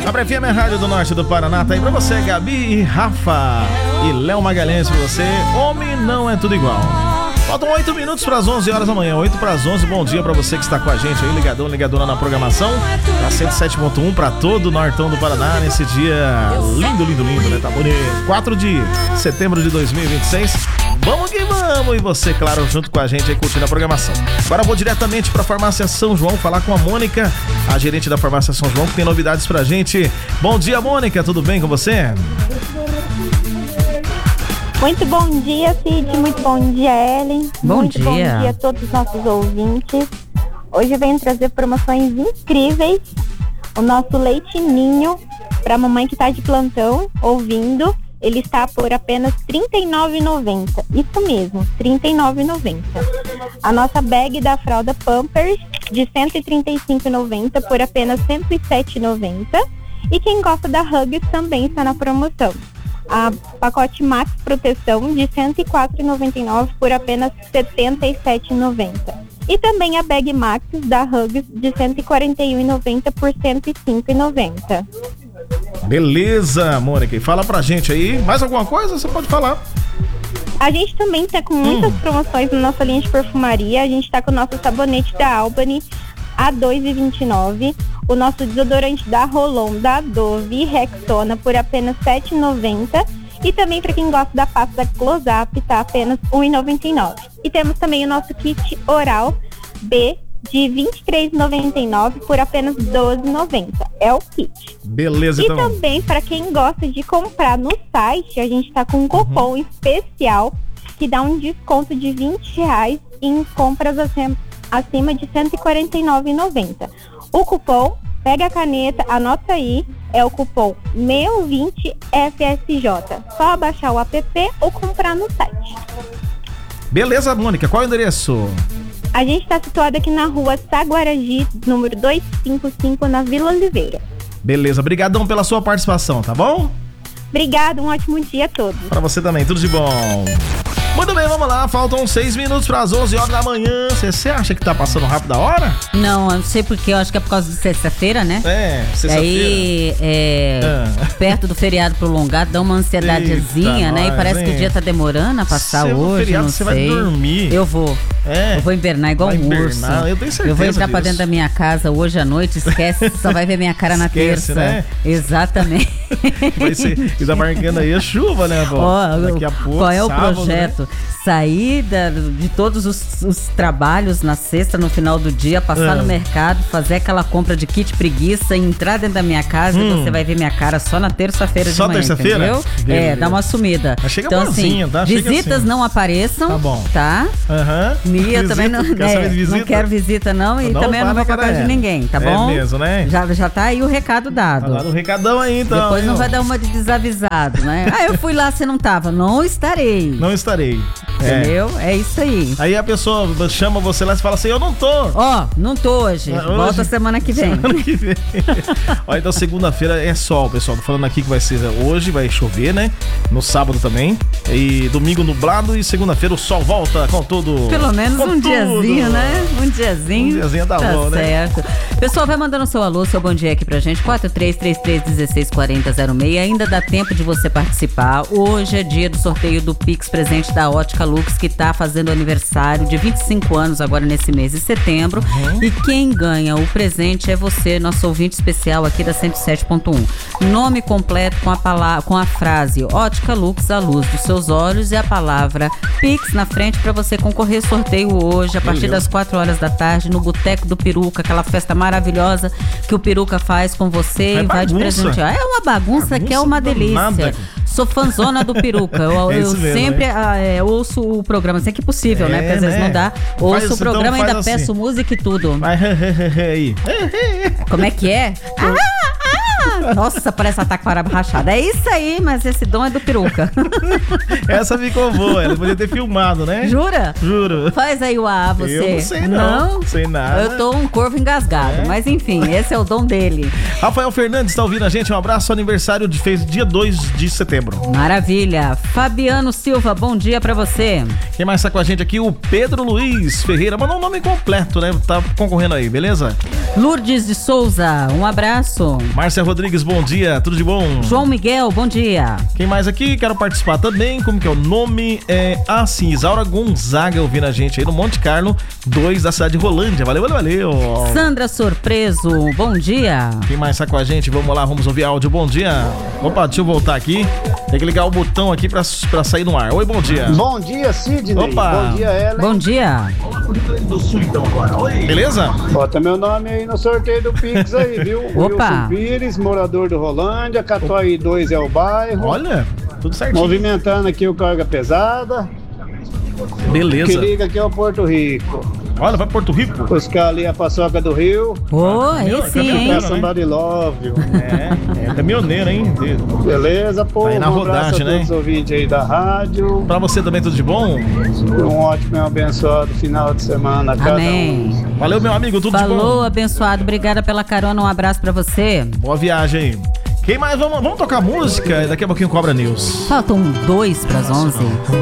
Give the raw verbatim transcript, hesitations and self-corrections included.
A Pré F M é a Rádio do Norte do Paraná. Tá aí pra você, Gabi e Rafa. E Léo Magalhães pra você. Homem não é tudo igual. Faltam oito minutos para as onze horas da manhã. oito para as onze. Bom dia pra você que está com a gente aí, ligadão, ligadona na programação. Da cento e sete ponto um pra todo o Nortão do Paraná. Nesse dia lindo, lindo, lindo, né? Tá bonito. quatro de setembro de dois mil e vinte e seis. Vamos que vamos! E você, claro, junto com a gente aí curtindo a programação. Agora eu vou diretamente pra Farmácia São João falar com a Mônica, a gerente da Farmácia São João, que tem novidades pra gente. Bom dia, Mônica, tudo bem com você? Muito bom dia, Cid. Muito bom dia, Ellen. Bom Muito dia. bom dia a todos os nossos ouvintes. Hoje eu venho trazer promoções incríveis. O nosso leite ninho para mamãe que está de plantão ouvindo, ele está por apenas trinta e nove reais e noventa centavos. Isso mesmo, trinta e nove reais e noventa centavos. A nossa bag da fralda Pampers de cento e trinta e cinco reais e noventa centavos por apenas cento e sete reais e noventa centavos. E quem gosta da Huggies também está na promoção. A pacote Max Proteção de cento e quatro reais e noventa e nove centavos por apenas setenta e sete reais e noventa centavos. E também a Bag Max da Huggies de cento e quarenta e um reais e noventa centavos por cento e cinco reais e noventa centavos. Beleza, Mônica. E fala pra gente aí, mais alguma coisa? Você pode falar. A gente também tá com muitas hum. promoções na nossa linha de perfumaria. A gente tá com o nosso sabonete da Albany a dois reais e vinte e nove centavos. O nosso desodorante da Rolon, da Dove e Rexona por apenas sete reais e noventa centavos. E também para quem gosta da pasta da Close Up, tá apenas um real e noventa e nove centavos. E temos também o nosso kit Oral B de vinte e três reais e noventa e nove centavos por apenas doze reais e noventa centavos. É o kit. Beleza, e então. E também para quem gosta de comprar no site, a gente tá com um cupom uhum. especial que dá um desconto de vinte reais em compras acima, acima de cento e quarenta e nove reais e noventa centavos. O cupom, pega a caneta, anota aí, é o cupom meu vinte F S J. Só baixar o app ou comprar no site. Beleza, Mônica, qual é o endereço? A gente está situado aqui na rua Saguaragi, número duzentos e cinquenta e cinco, na Vila Oliveira. Beleza, brigadão pela sua participação, tá bom? Obrigado, um ótimo dia a todos. Pra você também, tudo de bom. Muito bem, vamos lá, faltam seis minutos para as onze horas da manhã. Você acha que tá passando rápido a hora? Não, eu não sei porque, eu acho que é por causa de sexta-feira, né? É, sexta-feira. Aí, é, ah. perto do feriado prolongado, dá uma ansiedadezinha, Eita, né? Nós, e parece hein? que o dia tá demorando a passar Seu hoje, feriado, não você sei. Vai dormir. Eu vou. É. Eu vou invernar igual um urso. Eu tenho certeza Eu vou entrar disso. pra dentro da minha casa hoje à noite, esquece, só vai ver minha cara na esquece, terça. Né? Exatamente. Vai ser, e tá marcando aí a chuva, né, vó? Ó, Daqui a pouco, qual é o sábado, projeto? Né? Sair da, de todos os, os trabalhos na sexta, no final do dia, passar é. no mercado, fazer aquela compra de kit preguiça, entrar dentro da minha casa hum. e você vai ver minha cara só na terça-feira de só manhã, terça-feira? entendeu? Beleza. É, dá uma sumida. Mas chega então, boazinha, assim, tá? visitas assim. não apareçam, tá? Bom. tá? Uhum. Mia também não, quer é, não quero visita não e não também não vou pra casa de ninguém, tá bom? É mesmo, né? Já, já tá aí o recado dado. Tá dado o recadão aí, então. Depois não eu... vai dar uma de desavisado, né? Ah, eu fui lá, você não tava. Não estarei. Não estarei. Entendeu? É, é isso aí. Aí a pessoa chama você lá e fala assim, eu não tô. Ó, oh, não tô hoje. hoje. Volta semana que vem. Semana que vem. Ó, então segunda-feira é sol, pessoal. Tô falando aqui que vai ser hoje, vai chover, né? No sábado também. E domingo nublado e segunda-feira o sol volta com tudo. Pelo menos um tudo. diazinho, né? Um diazinho. Um diazinho da tá bom, né? Certo. Pessoal, vai mandando seu alô, seu bom dia aqui pra gente. quatro três três três, um seis quatro zero zero seis. Ainda dá tempo de você participar. Hoje é dia do sorteio do Pix presente da Ótica Lux, que tá fazendo aniversário de vinte e cinco anos agora nesse mês de setembro. Uhum. E quem ganha o presente é você, nosso ouvinte especial aqui da cento e sete ponto um. Nome completo com a, palavra, com a frase Ótica Lux, a luz dos seus olhos, e a palavra Pix na frente para você concorrer. Sorteio hoje a partir das quatro horas da tarde no Boteco do Peruca, aquela festa maravilhosa que o Peruca faz com você é e vai de presentear. É uma bagunça, bagunça que é uma delícia. Nada. Sou fãzona do Peruca. Eu, é eu mesmo, sempre é, ouço o programa, sempre que possível, é, né? Porque às vezes né? não dá. Ouço faz, o programa e então ainda assim. Peço música e tudo. Vai, aí. Como é que é? Ah, ah, nossa, parece ataque para rachada. É isso aí, mas esse dom é do Peruca. Essa ficou boa, ela podia ter filmado, né? Jura? Juro. Faz aí o A, você. Eu não sei não. Não? Sei nada. Eu tô um corvo engasgado, é. mas enfim, esse é o dom dele. Rafael Fernandes tá ouvindo a gente, um abraço, aniversário de fez dia dois de setembro. Maravilha. Fabiano Silva, bom dia pra você. Quem mais tá com a gente aqui? O Pedro Luiz Ferreira, mandou um nome completo, né? Tá concorrendo aí, beleza? Lourdes de Souza, um abraço. Márcia Rodrigues Rodrigues, bom dia, tudo de bom? João Miguel, bom dia. Quem mais aqui? Quero participar também. Como que é o nome? É assim, Isaura Gonzaga ouvindo a gente aí no Monte Carlo dois da cidade de Rolândia. Valeu, valeu, valeu. Sandra Surpreso, bom dia. Quem mais tá com a gente? Vamos lá, vamos ouvir áudio. Bom dia. Opa, deixa eu voltar aqui. Tem que ligar o botão aqui pra, pra sair no ar. Oi, bom dia. Bom dia, Sidney. Opa. Bom dia, Ellen. Bom dia. Beleza? Bota meu nome aí no sorteio do Pix aí, viu? Opa. Wilson Pires, morador do Rolândia, Catuaí dois é o bairro. Olha, tudo certinho. Movimentando aqui o Carga Pesada. Beleza. Que liga aqui é o Porto Rico. Olha, vai Porto Rico. Buscar ali a paçoca do Rio. Ô, aí sim, hein? É Somebody Love. É, é caminhoneiro, hein? Beleza, pô. Tá aí na um abraço rodagem, a né? todos os ouvintes aí da rádio. Pra você também, tudo de bom? Um ótimo e abençoado final de semana a cada Amém. um. Valeu, meu amigo, tudo de bom? Falou, abençoado. Obrigada pela carona. Um abraço pra você. Boa viagem aí. Quem mais? Vamos, vamos tocar música e daqui a pouquinho Cobra News. Faltam dois pras onze.